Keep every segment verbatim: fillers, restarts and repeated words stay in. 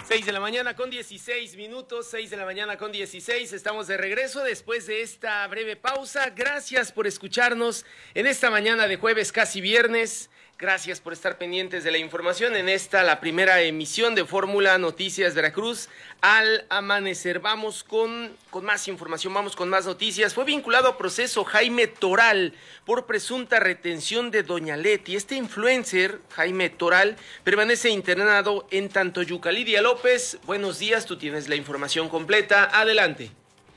seis de la mañana con dieciséis minutos, seis de la mañana con dieciséis, estamos de regreso después de esta breve pausa. Gracias por escucharnos en esta mañana de jueves, casi viernes. Gracias por estar pendientes de la información en esta, la primera emisión de Fórmula Noticias Veracruz. Al amanecer, vamos con, con más información, vamos con más noticias. Fue vinculado a proceso Jaime Toral por presunta retención de Doña Leti. Este influencer, Jaime Toral, permanece internado en Tantoyuca. Lidia López, buenos días, tú tienes la información completa. Adelante.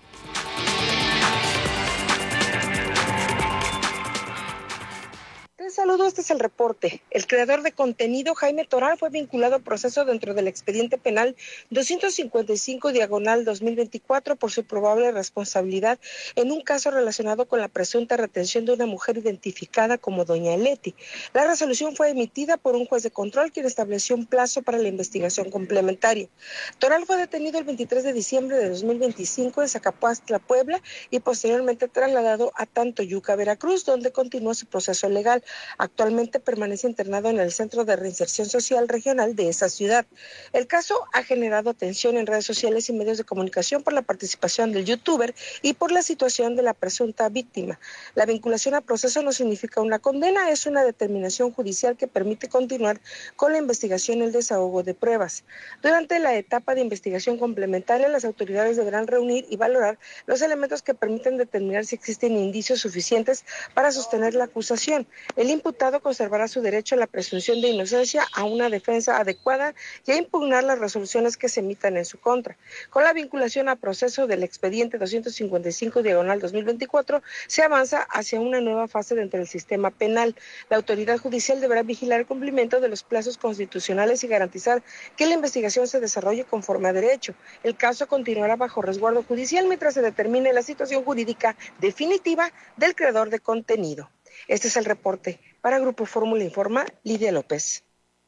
Saludos, este es el reporte. El creador de contenido, Jaime Toral, fue vinculado a proceso dentro del expediente penal doscientos cincuenta y cinco diagonal dos mil veinticuatro por su probable responsabilidad en un caso relacionado con la presunta retención de una mujer identificada como Doña Leti. La resolución fue emitida por un juez de control quien estableció un plazo para la investigación complementaria. Toral fue detenido el veintitrés de diciembre de dos mil veinticinco en Zacapuastla, Puebla, y posteriormente trasladado a Tantoyuca, Veracruz, donde continuó su proceso legal. Actualmente permanece internado en el Centro de Reinserción Social Regional de esa ciudad. El caso ha generado atención en redes sociales y medios de comunicación por la participación del youtuber y por la situación de la presunta víctima. La vinculación a proceso no significa una condena, es una determinación judicial que permite continuar con la investigación y el desahogo de pruebas. Durante la etapa de investigación complementaria, las autoridades deberán reunir y valorar los elementos que permiten determinar si existen indicios suficientes para sostener la acusación. El imputado conservará su derecho a la presunción de inocencia, a una defensa adecuada y a impugnar las resoluciones que se emitan en su contra. Con la vinculación a proceso del expediente doscientos cincuenta y cinco diagonal dos mil veinticuatro, se avanza hacia una nueva fase dentro del sistema penal. La autoridad judicial deberá vigilar el cumplimiento de los plazos constitucionales y garantizar que la investigación se desarrolle conforme a derecho. El caso continuará bajo resguardo judicial mientras se determine la situación jurídica definitiva del creador de contenido. Este es el reporte. Para Grupo Fórmula Informa, Lidia López.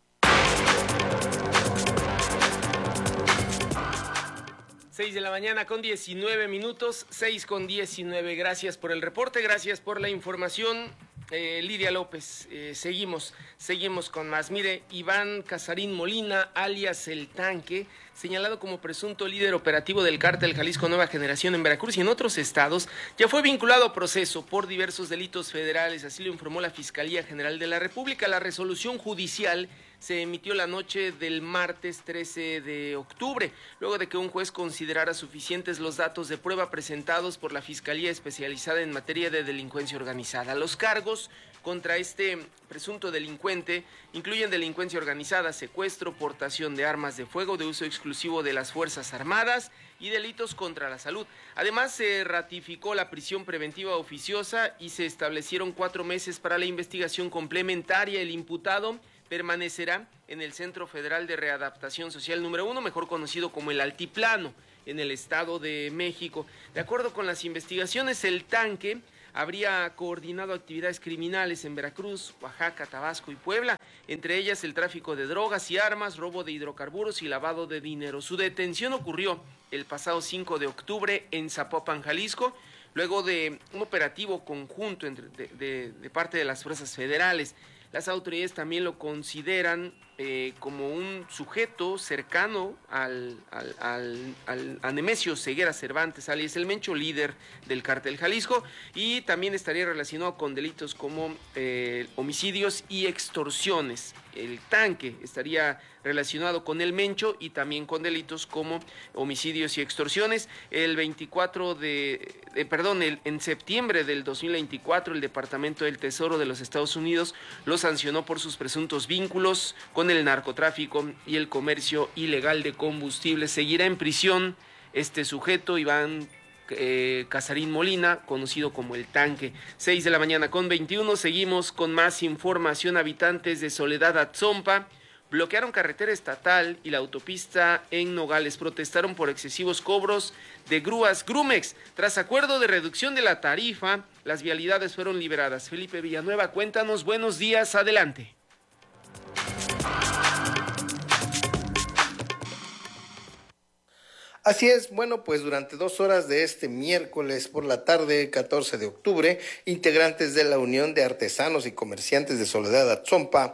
seis de la mañana con diecinueve minutos, seis con diecinueve. Gracias por el reporte, gracias por la información. Eh, Lidia López, eh, seguimos, seguimos con más. Mire, Iván Casarín Molina, alias El Tanque, señalado como presunto líder operativo del cártel Jalisco Nueva Generación en Veracruz y en otros estados, ya fue vinculado a proceso por diversos delitos federales, así lo informó la Fiscalía General de la República. La resolución judicial se emitió la noche del martes trece de octubre, luego de que un juez considerara suficientes los datos de prueba presentados por la Fiscalía Especializada en Materia de Delincuencia Organizada. Los cargos contra este presunto delincuente incluyen delincuencia organizada, secuestro, portación de armas de fuego de uso exclusivo de las Fuerzas Armadas y delitos contra la salud. Además, se ratificó la prisión preventiva oficiosa y se establecieron cuatro meses para la investigación complementaria. El imputado permanecerá en el Centro Federal de Readaptación Social número uno, mejor conocido como el Altiplano, en el Estado de México. De acuerdo con las investigaciones, El Tanque habría coordinado actividades criminales en Veracruz, Oaxaca, Tabasco y Puebla, entre ellas el tráfico de drogas y armas, robo de hidrocarburos y lavado de dinero. Su detención ocurrió el pasado cinco de octubre en Zapopan, Jalisco, luego de un operativo conjunto entre, de, de, de parte de las fuerzas federales. Las autoridades también lo consideran eh, como un sujeto cercano al, al, al, al a Nemesio Ceguera Cervantes, alias El Mencho, líder del cártel Jalisco, y también estaría relacionado con delitos como eh, homicidios y extorsiones. El Tanque estaría relacionado con El Mencho y también con delitos como homicidios y extorsiones. El veinticuatro de, eh, perdón, el, en septiembre del dos mil veinticuatro, el Departamento del Tesoro de los Estados Unidos lo sancionó por sus presuntos vínculos con el narcotráfico y el comercio ilegal de combustibles. Seguirá en prisión este sujeto, Iván Eh, Casarín Molina, conocido como El Tanque. Seis de la mañana con veintiuno, seguimos con más información. Habitantes de Soledad Atzompa bloquearon carretera estatal y la autopista en Nogales, protestaron por excesivos cobros de grúas Grumex. Tras acuerdo de reducción de la tarifa, las vialidades fueron liberadas. Felipe Villanueva, cuéntanos, buenos días, adelante. Así es, bueno, pues durante dos horas de este miércoles por la tarde, catorce de octubre, integrantes de la Unión de Artesanos y Comerciantes de Soledad Atzompa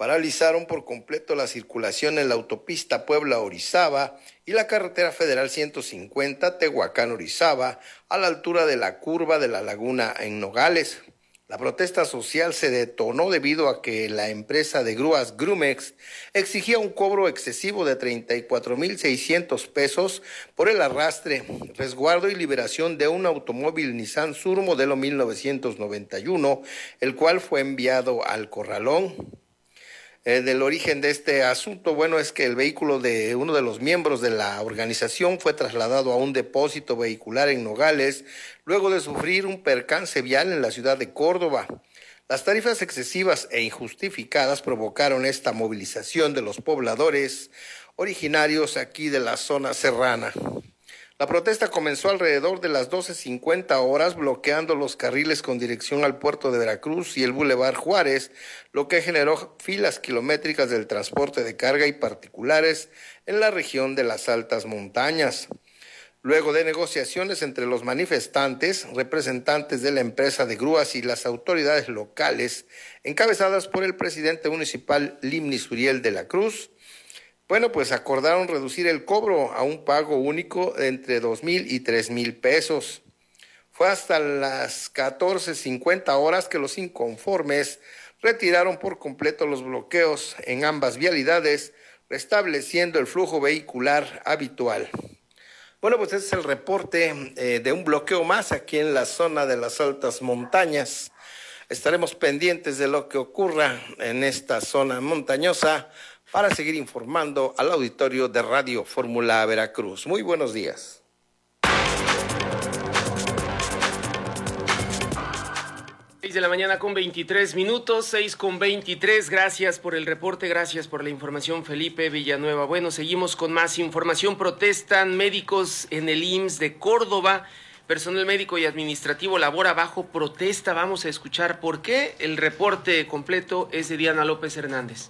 paralizaron por completo la circulación en la autopista Puebla-Orizaba y la carretera federal ciento cincuenta Tehuacán-Orizaba a la altura de la curva de la Laguna en Nogales. La protesta social se detonó debido a que la empresa de grúas Grumex exigía un cobro excesivo de treinta y cuatro mil seiscientos pesos por el arrastre, resguardo y liberación de un automóvil Nissan Sur modelo mil novecientos noventa y uno, el cual fue enviado al corralón. Eh, del origen de este asunto, bueno, es que el vehículo de uno de los miembros de la organización fue trasladado a un depósito vehicular en Nogales, luego de sufrir un percance vial en la ciudad de Córdoba. Las tarifas excesivas e injustificadas provocaron esta movilización de los pobladores originarios aquí de la zona serrana. La protesta comenzó alrededor de las doce cincuenta horas, bloqueando los carriles con dirección al puerto de Veracruz y el Boulevard Juárez, lo que generó filas kilométricas del transporte de carga y particulares en la región de las altas montañas. Luego de negociaciones entre los manifestantes, representantes de la empresa de grúas y las autoridades locales, encabezadas por el presidente municipal Limnis Uriel de la Cruz, bueno, pues acordaron reducir el cobro a un pago único de entre dos mil y tres mil pesos. Fue hasta las catorce cincuenta horas que los inconformes retiraron por completo los bloqueos en ambas vialidades, restableciendo el flujo vehicular habitual. Bueno, pues ese es el reporte eh, de un bloqueo más aquí en la zona de las altas montañas. Estaremos pendientes de lo que ocurra en esta zona montañosa para seguir informando al auditorio de Radio Fórmula Veracruz. Muy buenos días. seis de la mañana con veintitrés minutos, seis con veintitrés. Gracias por el reporte, gracias por la información, Felipe Villanueva. Bueno, seguimos con más información. Protestan médicos en el I M S S de Córdoba. Personal médico y administrativo labora bajo protesta. Vamos a escuchar por qué. El reporte completo es de Diana López Hernández.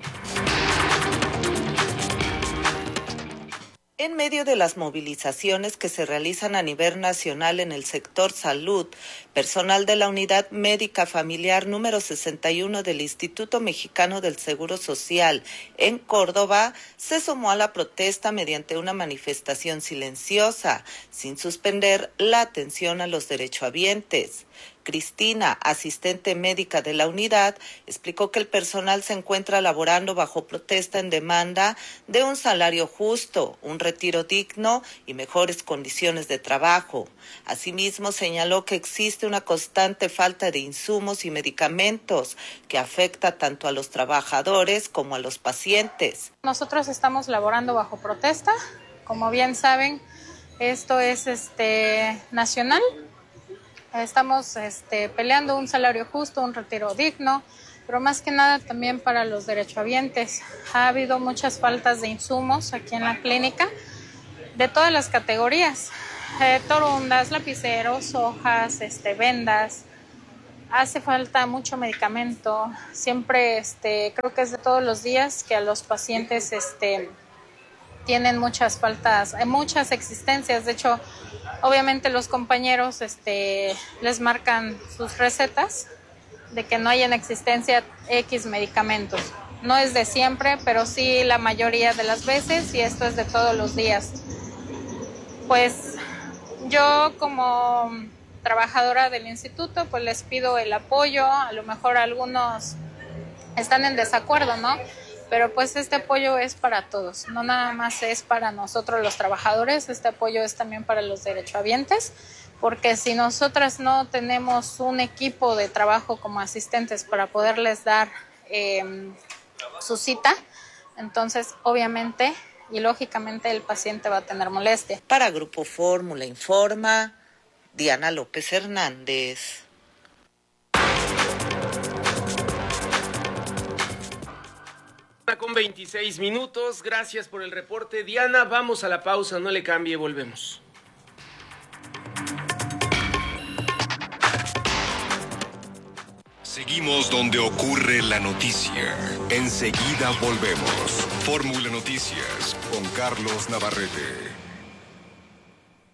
En medio de las movilizaciones que se realizan a nivel nacional en el sector salud, personal de la Unidad Médica Familiar número sesenta y uno del Instituto Mexicano del Seguro Social en Córdoba se sumó a la protesta mediante una manifestación silenciosa, sin suspender la atención a los derechohabientes. Cristina, asistente médica de la unidad, explicó que el personal se encuentra laborando bajo protesta en demanda de un salario justo, un retiro digno y mejores condiciones de trabajo. Asimismo, señaló que existe una constante falta de insumos y medicamentos que afecta tanto a los trabajadores como a los pacientes. Nosotros estamos laborando bajo protesta. Como bien saben, esto es este nacional. Estamos este, peleando un salario justo, un retiro digno, pero más que nada también para los derechohabientes. Ha habido muchas faltas de insumos aquí en la clínica, de todas las categorías, eh, torundas, lapiceros, hojas, este, vendas. Hace falta mucho medicamento. Siempre este, creo que es de todos los días que a los pacientes este, tienen muchas faltas, hay muchas existencias. De hecho, obviamente los compañeros este, les marcan sus recetas de que no hay en existencia X medicamentos. No es de siempre, pero sí la mayoría de las veces, y esto es de todos los días. Pues yo como trabajadora del instituto, pues les pido el apoyo. A lo mejor algunos están en desacuerdo, ¿no? Pero pues este apoyo es para todos, no nada más es para nosotros los trabajadores, este apoyo es también para los derechohabientes, porque si nosotras no tenemos un equipo de trabajo como asistentes para poderles dar eh, su cita, entonces obviamente y lógicamente el paciente va a tener molestia. Para Grupo Fórmula informa Diana López Hernández. Con veintiséis minutos, gracias por el reporte, Diana. Vamos a la pausa, no le cambie, volvemos. Seguimos donde ocurre la noticia. Enseguida volvemos. Fórmula Noticias con Carlos Navarrete.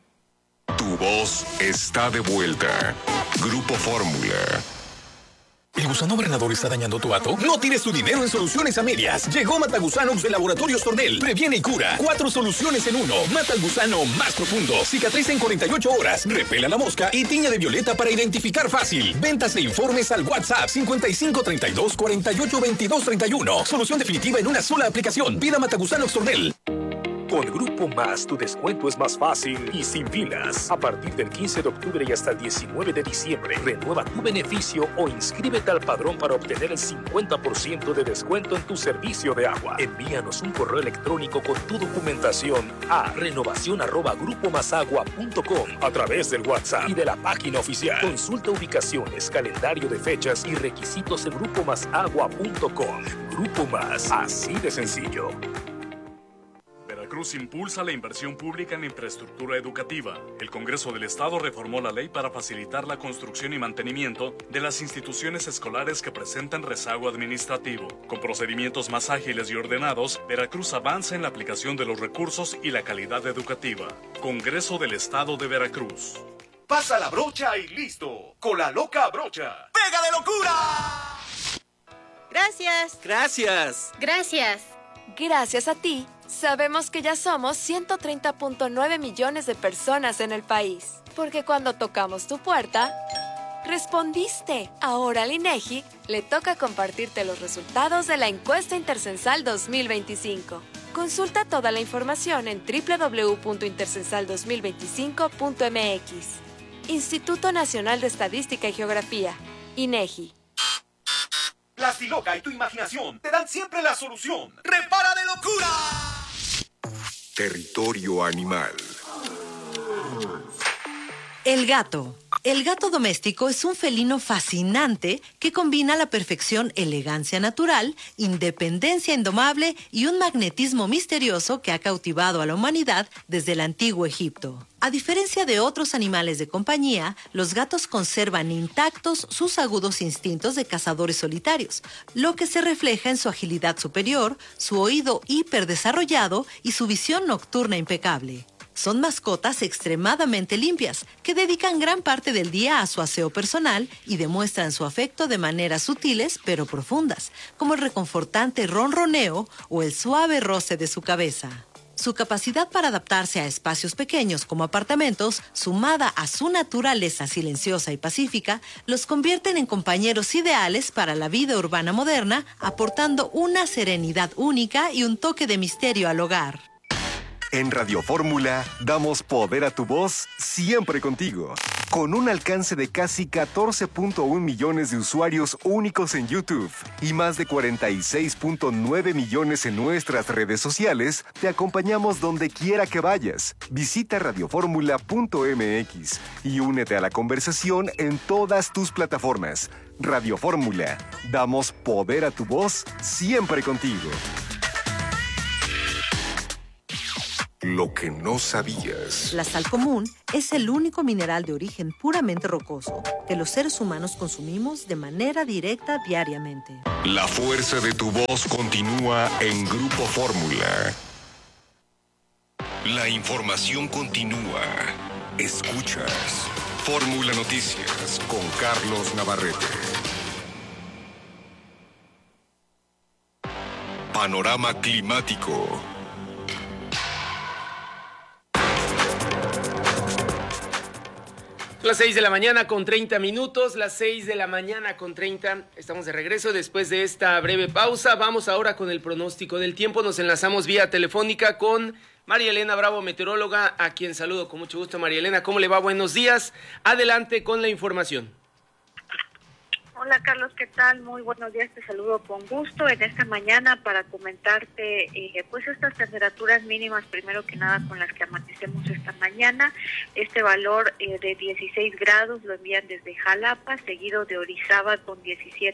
Tu voz está de vuelta. Grupo Fórmula. ¿El gusano granador está dañando tu hato? No tires tu dinero en soluciones a medias. Llegó Matagusanox de Laboratorios Tornel. Previene y cura. Cuatro soluciones en uno. Mata al gusano más profundo. Cicatriza en cuarenta y ocho horas. Repela la mosca y tiña de violeta para identificar fácil. Ventas e informes al WhatsApp cincuenta y cinco treinta y dos cuarenta y ocho veintidós treinta y uno. Solución definitiva en una sola aplicación. Pida Matagusanox Tornel. Con Grupo Más, tu descuento es más fácil y sin filas. A partir del quince de octubre y hasta el diecinueve de diciembre, renueva tu beneficio o inscríbete al padrón para obtener el cincuenta por ciento de descuento en tu servicio de agua. Envíanos un correo electrónico con tu documentación a renovación arroba grupo más agua punto com a través del WhatsApp y de la página oficial. Consulta ubicaciones, calendario de fechas y requisitos en grupo más agua punto com. Grupo Más, así de sencillo. Veracruz impulsa la inversión pública en infraestructura educativa. El Congreso del Estado reformó la ley para facilitar la construcción y mantenimiento de las instituciones escolares que presentan rezago administrativo. Con procedimientos más ágiles y ordenados, Veracruz avanza en la aplicación de los recursos y la calidad educativa. Congreso del Estado de Veracruz. Pasa la brocha y listo. Con la loca brocha. ¡Pega de locura! Gracias. Gracias. Gracias. Gracias a ti, sabemos que ya somos ciento treinta punto nueve millones de personas en el país. Porque cuando tocamos tu puerta, respondiste. Ahora al INEGI le toca compartirte los resultados de la encuesta intercensal dos mil veinticinco. Consulta toda la información en doble u doble u doble u punto intercensal dos mil veinticinco punto m x. Instituto Nacional de Estadística y Geografía, INEGI. La Stiloca y tu imaginación te dan siempre la solución. ¡Repara de locura! Territorio animal. El gato. El gato doméstico es un felino fascinante que combina a la perfección elegancia natural, independencia indomable y un magnetismo misterioso que ha cautivado a la humanidad desde el antiguo Egipto. A diferencia de otros animales de compañía, los gatos conservan intactos sus agudos instintos de cazadores solitarios, lo que se refleja en su agilidad superior, su oído hiperdesarrollado y su visión nocturna impecable. Son mascotas extremadamente limpias, que dedican gran parte del día a su aseo personal y demuestran su afecto de maneras sutiles pero profundas, como el reconfortante ronroneo o el suave roce de su cabeza. Su capacidad para adaptarse a espacios pequeños como apartamentos, sumada a su naturaleza silenciosa y pacífica, los convierten en compañeros ideales para la vida urbana moderna, aportando una serenidad única y un toque de misterio al hogar. En Radio Fórmula damos poder a tu voz siempre contigo. Con un alcance de casi catorce punto uno millones de usuarios únicos en YouTube y más de cuarenta y seis punto nueve millones en nuestras redes sociales, te acompañamos donde quiera que vayas. Visita radioformula punto m x y únete a la conversación en todas tus plataformas. Radio Fórmula, damos poder a tu voz siempre contigo. Lo que no sabías. La sal común es el único mineral de origen puramente rocoso que los seres humanos consumimos de manera directa diariamente. La fuerza de tu voz continúa en Grupo Fórmula. La información continúa. Escuchas Fórmula Noticias con Carlos Navarrete. Panorama climático. Las seis de la mañana con treinta minutos, las seis de la mañana con treinta, estamos de regreso después de esta breve pausa. Vamos ahora con el pronóstico del tiempo, nos enlazamos vía telefónica con María Elena Bravo, meteoróloga, a quien saludo con mucho gusto. María Elena, ¿cómo le va? Buenos días, adelante con la información. Hola Carlos, ¿qué tal? Muy buenos días, te saludo con gusto en esta mañana para comentarte eh, pues estas temperaturas mínimas, primero que nada con las que amanecemos esta mañana. Este valor eh, de dieciséis grados lo envían desde Jalapa, seguido de Orizaba con diecisiete punto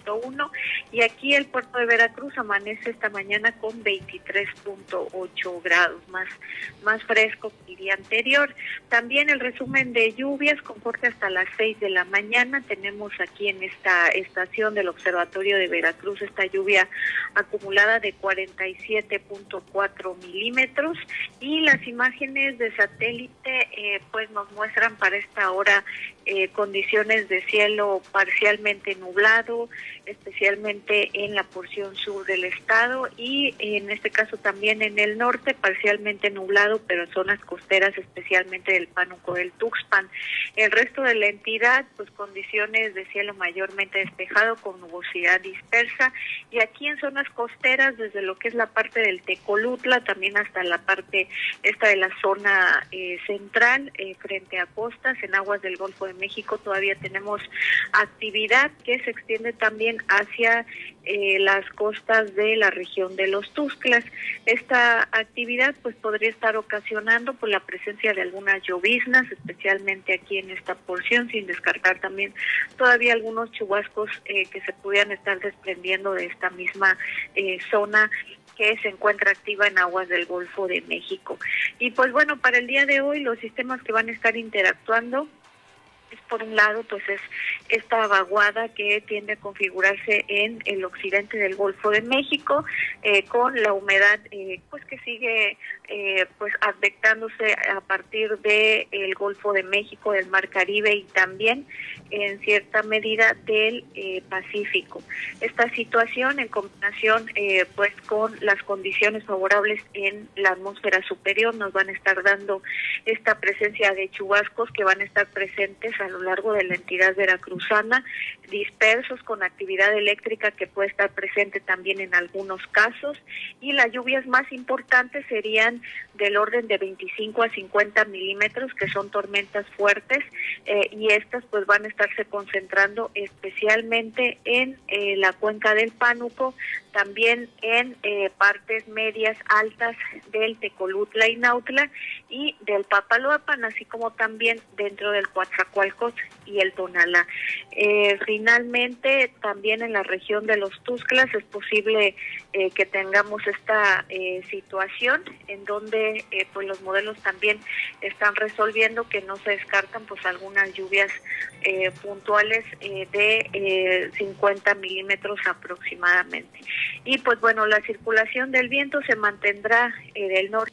punto uno, y aquí el puerto de Veracruz amanece esta mañana con veintitrés punto ocho grados, más, más fresco que el día anterior. También el resumen de lluvias con corte hasta las seis de la mañana. Tenemos aquí en esta estación del Observatorio de Veracruz esta lluvia acumulada de cuarenta y siete punto cuatro milímetros, y las imágenes de satélite eh, pues nos muestran para esta hora eh, condiciones de cielo parcialmente nublado, especialmente en la porción sur del estado, y en este caso también en el norte parcialmente nublado, pero en zonas costeras, especialmente del Pánuco del Tuxpan. El resto de la entidad, pues condiciones de cielo mayormente despejado con nubosidad dispersa, y aquí en zonas costeras, desde lo que es la parte del Tecolutla, también hasta la parte esta de la zona eh, central, eh, frente a costas, en aguas del Golfo de México, todavía tenemos actividad que se extiende también hacia eh, las costas de la región de los Tuxtlas. Esta actividad pues podría estar ocasionando por la presencia de algunas lloviznas, especialmente aquí en esta porción, sin descartar también todavía algunos chubascos eh, que se pudieran estar desprendiendo de esta misma eh, zona que se encuentra activa en aguas del Golfo de México. Y pues bueno, para el día de hoy los sistemas que van a estar interactuando es, por un lado, pues es esta vaguada que tiende a configurarse en el occidente del Golfo de México, eh, con la humedad eh, pues que sigue eh, pues afectándose a partir de el Golfo de México, del Mar Caribe y también en cierta medida del eh, Pacífico. Esta situación en combinación eh, pues con las condiciones favorables en la atmósfera superior nos van a estar dando esta presencia de chubascos que van a estar presentes a lo largo de la entidad veracruzana, dispersos con actividad eléctrica que puede estar presente también en algunos casos, y las lluvias más importantes serían del orden de veinticinco a cincuenta milímetros, que son tormentas fuertes, eh, y estas pues van a estarse concentrando especialmente en eh, la cuenca del Pánuco, también en eh, partes medias altas del Tecolutla y Nautla y del Papaloapan, así como también dentro del Coatzacoalcos y el Tonalá. Eh, finalmente, también en la región de los Tuxtlas es posible eh, que tengamos esta eh, situación en donde eh, pues los modelos también están resolviendo que no se descartan pues algunas lluvias eh, puntuales eh, de eh, cincuenta milímetros aproximadamente. Y pues bueno, la circulación del viento se mantendrá eh, del norte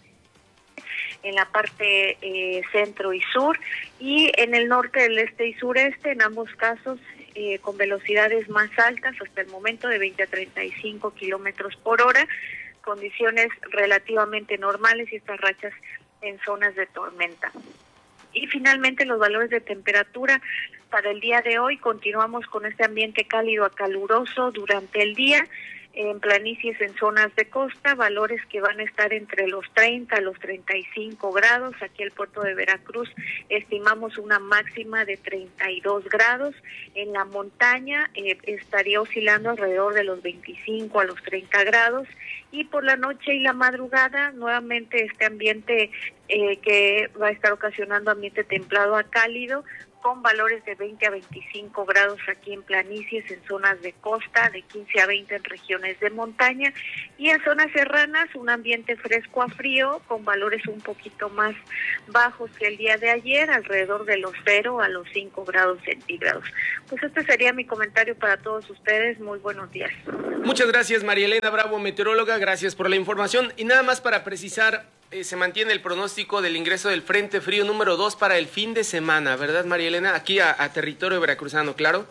en la parte eh, centro y sur, y en el norte, del este y sureste, en ambos casos eh, con velocidades más altas, hasta el momento de veinte a treinta y cinco kilómetros por hora, condiciones relativamente normales y estas rachas en zonas de tormenta. Y finalmente los valores de temperatura para el día de hoy: continuamos con este ambiente cálido a caluroso durante el día, en planicies, en zonas de costa, valores que van a estar entre los treinta a los treinta y cinco grados. Aquí el puerto de Veracruz estimamos una máxima de treinta y dos grados. En la montaña eh, estaría oscilando alrededor de los veinticinco a los treinta grados. Y por la noche y la madrugada, nuevamente este ambiente eh, que va a estar ocasionando ambiente templado a cálido, con valores de veinte a veinticinco grados aquí en planicies, en zonas de costa, de quince a veinte en regiones de montaña, y en zonas serranas un ambiente fresco a frío con valores un poquito más bajos que el día de ayer, alrededor de los cero a los cinco grados centígrados. Pues este sería mi comentario para todos ustedes. Muy buenos días. Muchas gracias, María Elena Bravo, meteoróloga, gracias por la información. Y nada más para precisar, eh, se mantiene el pronóstico del ingreso del Frente Frío número dos para el fin de semana, ¿verdad, María Elena? Aquí a, a territorio veracruzano, ¿claro?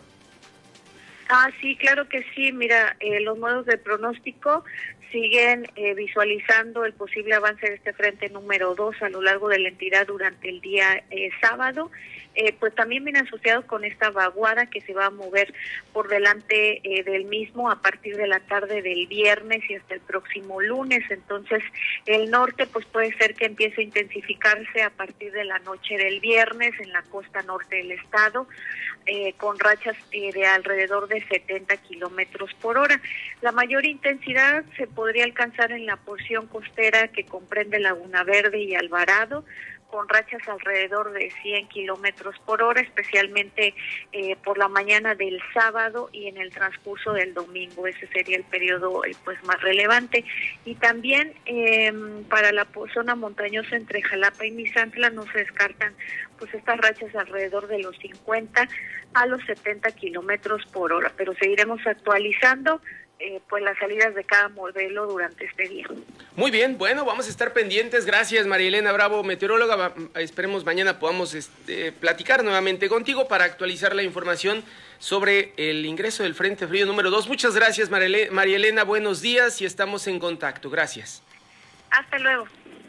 Ah, sí, claro que sí. Mira, eh, los modelos de pronóstico siguen eh, visualizando el posible avance de este frente número dos a lo largo de la entidad durante el día eh, sábado. Eh, pues también viene asociado con esta vaguada que se va a mover por delante eh, del mismo a partir de la tarde del viernes y hasta el próximo lunes. Entonces el norte pues puede ser que empiece a intensificarse a partir de la noche del viernes en la costa norte del estado, eh, con rachas eh, de alrededor de setenta kilómetros por hora. La mayor intensidad se podría alcanzar en la porción costera que comprende Laguna Verde y Alvarado, con rachas alrededor de cien kilómetros por hora, especialmente eh, por la mañana del sábado y en el transcurso del domingo. Ese sería el periodo eh, pues más relevante. Y también eh, para la zona montañosa entre Jalapa y Misantla no se descartan pues estas rachas alrededor de los cincuenta a los setenta kilómetros por hora, pero seguiremos actualizando Eh, pues las salidas de cada modelo durante este día. Muy bien, bueno, vamos a estar pendientes. Gracias, María Elena Bravo, meteoróloga. Esperemos mañana podamos este, platicar nuevamente contigo para actualizar la información sobre el ingreso del Frente Frío número dos. Muchas gracias, María Elena. Buenos días y estamos en contacto. Gracias. Hasta luego.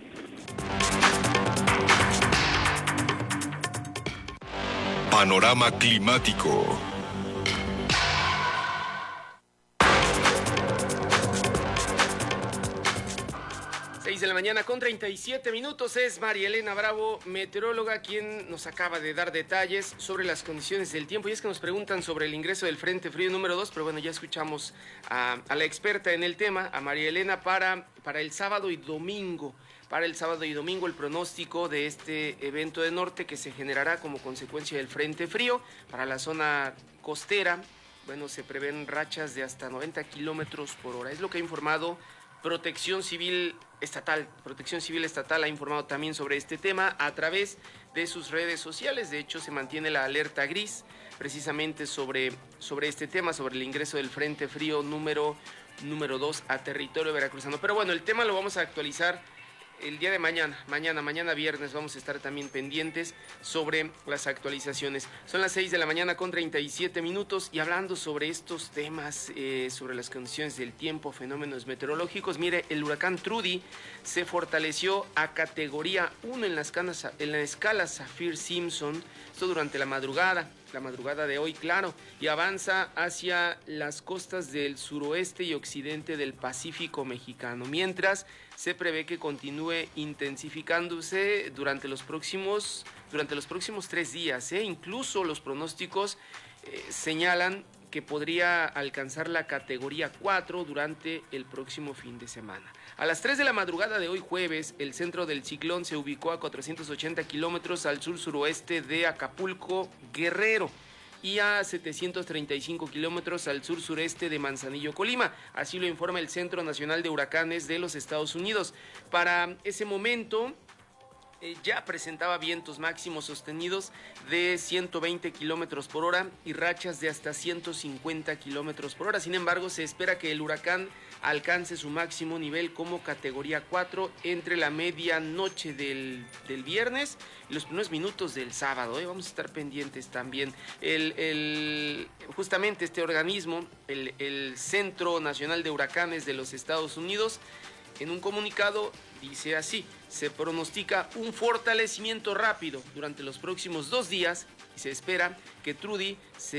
Panorama climático. seis de la mañana con treinta y siete minutos. Es María Elena Bravo, meteoróloga, quien nos acaba de dar detalles sobre las condiciones del tiempo. Y es que nos preguntan sobre el ingreso del Frente Frío número dos, pero bueno, ya escuchamos a, a la experta en el tema, a María Elena, para, para el sábado y domingo. Para el sábado y domingo el pronóstico de este evento de norte que se generará como consecuencia del Frente Frío. Para la zona costera, bueno, se prevén rachas de hasta noventa kilómetros por hora. Es lo que ha informado Protección Civil Estatal. Protección Civil Estatal ha informado también sobre este tema a través de sus redes sociales. De hecho, se mantiene la alerta gris precisamente sobre, sobre este tema, sobre el ingreso del Frente Frío número, número dos a territorio veracruzano. Pero bueno, el tema lo vamos a actualizar el día de mañana, mañana, mañana viernes vamos a estar también pendientes sobre las actualizaciones. Son las seis de la mañana con treinta y siete minutos y hablando sobre estos temas, eh, sobre las condiciones del tiempo, fenómenos meteorológicos. Mire, el huracán Trudy se fortaleció a categoría uno en la escala, en la escala Saffir-Simpson, esto durante la madrugada. La madrugada de hoy, claro, y avanza hacia las costas del suroeste y occidente del Pacífico mexicano, mientras se prevé que continúe intensificándose durante los próximos, durante los próximos tres días, ¿eh? Incluso los pronósticos eh, señalan que podría alcanzar la categoría cuatro durante el próximo fin de semana. A las tres de la madrugada de hoy jueves, el centro del ciclón se ubicó a cuatrocientos ochenta kilómetros al sur-suroeste de Acapulco, Guerrero, y a setecientos treinta y cinco kilómetros al sur-sureste de Manzanillo, Colima. Así lo informa el Centro Nacional de Huracanes de los Estados Unidos. Para ese momento, Eh, ya presentaba vientos máximos sostenidos de ciento veinte kilómetros por hora y rachas de hasta ciento cincuenta kilómetros por hora. Sin embargo, se espera que el huracán alcance su máximo nivel como categoría cuatro entre la medianoche del, del viernes y los primeros minutos del sábado. ¿eh? Vamos a estar pendientes también. El, el, justamente este organismo, el, el Centro Nacional de Huracanes de los Estados Unidos, en un comunicado dice así: se pronostica un fortalecimiento rápido durante los próximos dos días y se espera que Trudy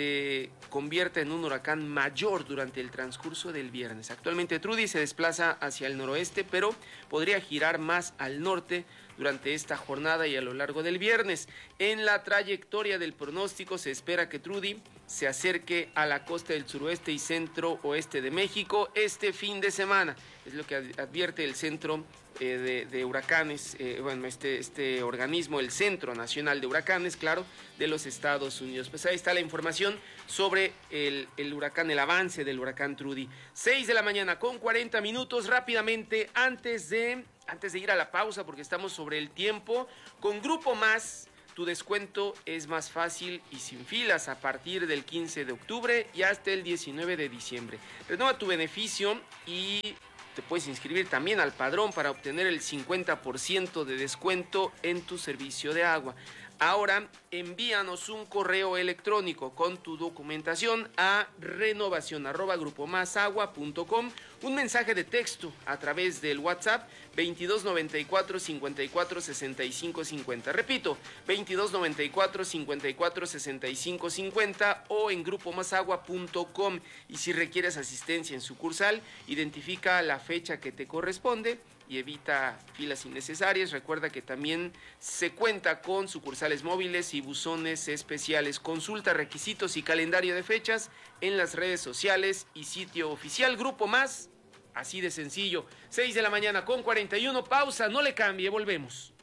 se convierta en un huracán mayor durante el transcurso del viernes. Actualmente Trudy se desplaza hacia el noroeste, pero podría girar más al norte durante esta jornada y a lo largo del viernes. En la trayectoria del pronóstico se espera que Trudy se acerque a la costa del suroeste y centro oeste de México este fin de semana. Es lo que advierte el Centro eh, de, de Huracanes, eh, bueno, este, este organismo, el Centro Nacional de Huracanes, claro, de los Estados Unidos. Pues ahí está la información sobre el, el huracán, el avance del huracán Trudy. seis de la mañana con cuarenta minutos, rápidamente, antes de, antes de ir a la pausa, porque estamos sobre el tiempo, con Grupo Más. Tu descuento es más fácil y sin filas a partir del quince de octubre y hasta el diecinueve de diciembre. Renueva tu beneficio y te puedes inscribir también al padrón para obtener el cincuenta por ciento de descuento en tu servicio de agua. Ahora envíanos un correo electrónico con tu documentación a renovación arroba grupomasagua punto com, un mensaje de texto a través del WhatsApp veintidós noventa y cuatro cincuenta y cuatro sesenta y cinco cincuenta. Repito, veintidós noventa y cuatro cincuenta y cuatro sesenta y cinco cincuenta o en grupomasagua punto com. Y si requieres asistencia en sucursal, identifica la fecha que te corresponde y evita filas innecesarias. Recuerda que también se cuenta con sucursales móviles y buzones especiales. Consulta requisitos y calendario de fechas en las redes sociales y sitio oficial. Grupo Más, así de sencillo. seis de la mañana con cuarenta y uno, pausa, no le cambie, volvemos.